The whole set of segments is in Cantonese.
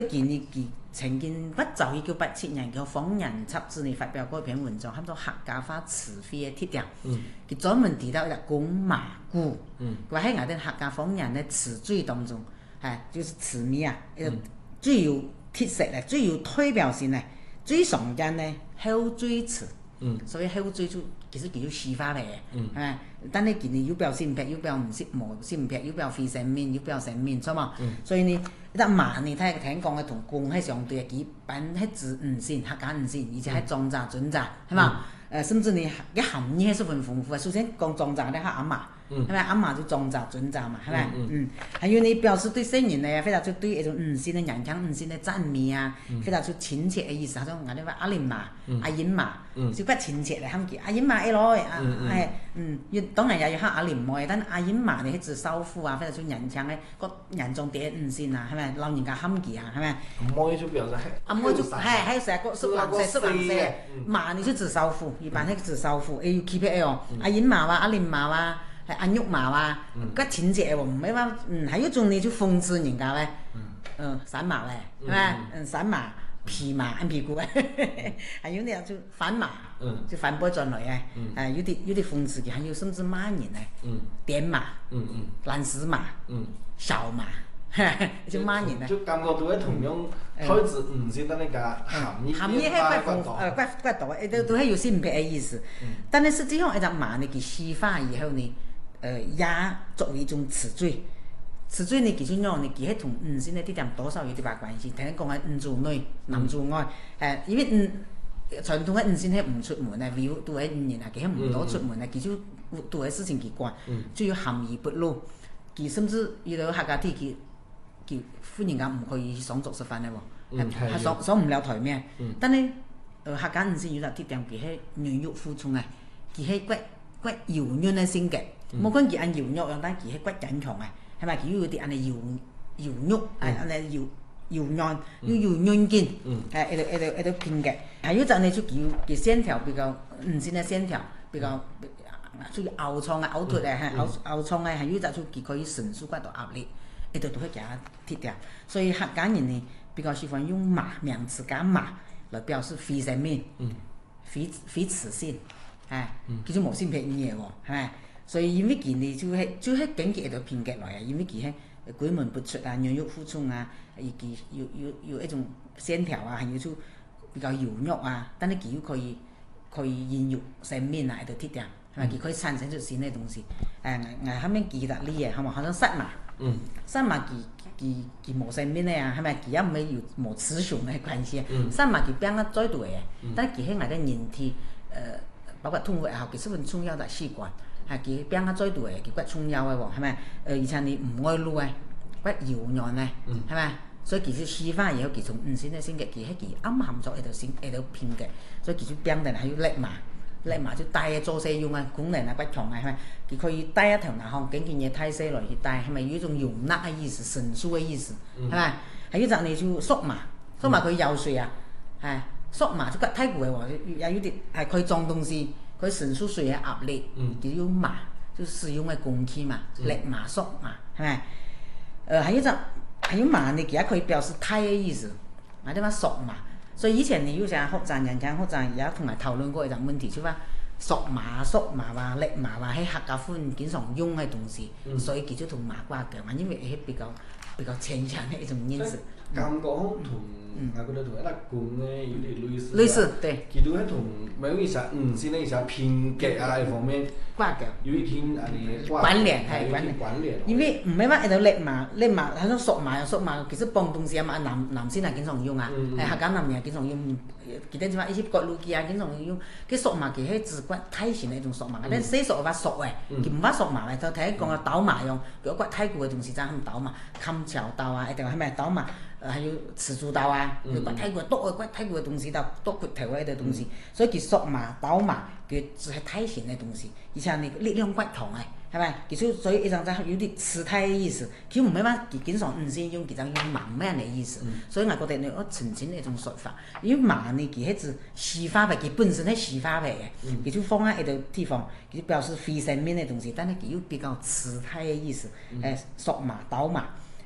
今年佢曾經不就1987年嘅《方言雜誌》呢發表過一篇文章，差唔多客家話詞彙嘅特點。佢專門提到一個公麻古，佢話喺我哋客家方言嘅詞綴當中，就是詞面啊，最有特色咧，最有代表性咧，最常見咧後綴詞。所以後綴就其實叫做西化嚟嘅，係咪？但係佢哋有表性別，有表唔性別，有表非正面，有表正面，錯嘛？所以呢，一麻呢，睇聽講嘅同公係相對嘅，佢本係字唔善，客家唔善，而且係裝雜準雜，係嘛？甚至呢嘅含義係十分豐富嘅。首先講裝雜咧，係阿麻，係咪？阿麻就裝雜準雜嘛，係咪？還有你表示對新人咧，非常之對一種唔善嘅人腔、唔善嘅讚美啊，非常之親切嘅意思。嗰種我哋話阿玲麻、阿英麻，就不親切嚟，喊佢阿英麻誒咯，當然也有喊阿玲妹，但阿英麻呢係指少婦啊，非常之人腔嘅，個人中啲唔善啊，係咪？老人家喊佢啊，係咪？ 阿妹就表示阿妹就係成個10歲，麻呢就指少婦，一般係指少婦，要 keep 嘅哦，阿英麻啊，阿玲麻啊。係阿玉麻啊，個親切喎，唔係話還有一種呢就諷刺人家咧，散麻咧，係咪？散麻、皮麻、硬屁股啊，還有呢就反麻，就反駁轉來嘅，有啲諷刺嘅，還有甚至罵人咧，點麻、爛屎麻、小麻，就罵人咧。 就感覺到係同樣開字唔先得呢個含義係怪多，都係有性別嘅意思。但係實際上一隻麻呢，佢西化以後呢。也作為一種詞綴，詞綴呢，其中樣呢，佢係同性嘅特點多少有啲把關係。聽講係做女，男做愛，因為傳統嘅性係唔出門啊，比如都係人啊，佢係唔多出門啊，佢就做嘅事情奇怪，最有含義不露，佢甚至遇到客家啲佢歡迎人唔可以上桌食飯嘅喎，係上唔了台面。但係客家性有啲特點，佢係軟肉負重啊，佢係骨柔軟嘅性格。冇講佢按柔弱樣，但佢係骨緊強嘅，係咪？佢有啲按係柔弱，按係柔軟，要軟健，喺度拼嘅。還有就係就佢線條比較唔線嘅線條比較屬於凹創嘅凹凸嘅，凹創嘅，還有就佢可以承受骨度壓力，呢度都係其他特點。所以客家人呢比較喜歡用麻名詞加麻來表示非正面、非磁性，叫做無性別語言喎，係咪？所以因為佢呢就係根據喺度拼格來啊，因為佢係鬼門不出啊，軟肉負重啊，佢有一種線條啊，還有就比較柔弱啊，但係佢又可以延續生命啊喺度特點，係咪？佢可以產生出新嘅東西。後面記得呢嘢，係咪？好像殺麻，殺麻佢冇生命嘅啊，係咪？佢也唔係有冇雌雄嘅關係啊。殺麻佢變咗再對嘅，但係佢係我哋人體包括通活後，佢十分重要嘅器官。佢變咗再度嘅，佢骨重要嘅喎，係咪？而且你唔愛擼嘅，骨柔軟嘅，係咪？所以其實西化以後，佢從唔善嘅性格，佢係佢暗含咗喺度拼嘅，所以其實變得係要叻麻就帶嘅做勢用啊，功能啊骨強啊，係咪？佢可以帶一條牙項緊件嘢太細來去帶，係咪？有一種容納嘅意思、伸縮嘅意思，係咪？係一隻你就縮麻佢游水啊，縮麻就骨太攰喎，也有啲係可以裝東西。佢承受水嘅壓力，叫做麻，就使用嘅工具嘛，力麻、縮麻，係咪？還有麻呢，其實可以表示胎嘅意思，或者話縮麻。所以以前你有時學習人家學習也同埋討論過一個問題，就話縮麻話、力麻話喺客家歡經常用嘅東西，所以佢就同麻掛鈎嘛，因為係比較牽強嘅一種意思。 感覺同我覺得同一粒罐咧有啲類似。 類似，對。 佢都係同某一些先一些拼格啊呢方面掛鈎。 有一天關聯係關聯。 因為唔係話喺度力麻，喺度縮麻，其實幫東西啊嘛，男先係經常用啊，客家男人經常用，記得就話一些割路機啊經常用，佢縮麻佢係指骨體型嘅一種縮麻，但係細縮話縮嘅，佢唔話縮麻嘅，就睇講個倒麻用，如果骨體骨嘅東西就係倒麻，冚橋刀啊，一定係咪倒麻？還有刺竹刀啊，骨體骨多嘅骨體骨嘅東西，多骨頭嘅東西，所以佢縮麻、倒麻，佢只係體型嘅東西，而且你力量骨強嘅，係咪？佢所以一種就有啲磁體嘅意思，佢唔係話佢經常唔先用，佢就用麻咩嘅意思，所以我覺得你要澄清一種說法，因為麻呢佢係指西化牌，佢本身係西化牌嘅，佢就放喺一個地方，佢就表示非生命嘅東西，但係佢又比較磁體嘅意思，縮麻、倒麻。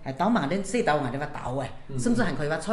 豆麻咧，西豆我哋話豆嘅，甚至還可以話菜